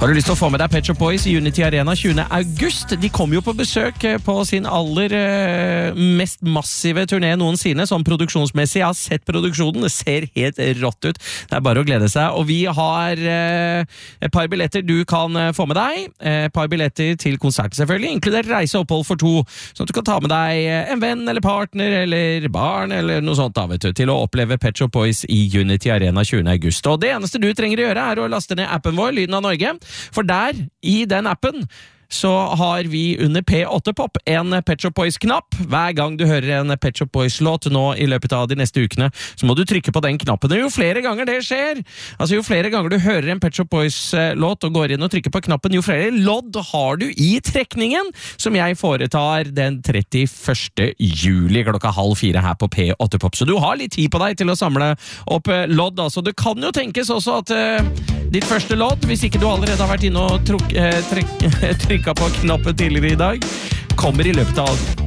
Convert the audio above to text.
Har du lyst til å få med deg Pet Shop Boys i Unity Arena 20. august? De kommer jo på besøk på sin aller mest massive turné noensinne, sånn produksjonsmessig. Jeg har sett produksjonen, det ser helt rått ut. Det er bare å glede seg. Og vi har et par billetter du kan få med deg. Et par billetter til konserten selvfølgelig, inkludert reiseopphold for 2, sånn at du kan ta med deg en venn eller partner eller barn eller noe sånt da, vet du, til å oppleve Pet Shop Boys i Unity Arena 20. august. Og det eneste du trenger å gjøre er å laste ned appen vår, Lyden av Norge. For der, i den appen, så har vi under P8 Pop en Pet Shop Boys-knapp. Hver gang du hører en Pet Shop Boys-låt nå i løpet av de neste ukene, så må du trykke på den knappen. Og jo flere ganger det skjer, altså jo flere ganger du hører en Pet Shop Boys-låt og går inn og trykker på knappen, jo flere lodd har du i trekningen, som jeg foretar den 31. juli klokka 3:30 her på P8 Pop. Så du har litt tid på deg til å samle opp lodd. Altså, det kan jo tenkes også at ditt første lodd, hvis ikke du allerede har vært inne og trykket på knappen tidligere i dag, kommer i løpet av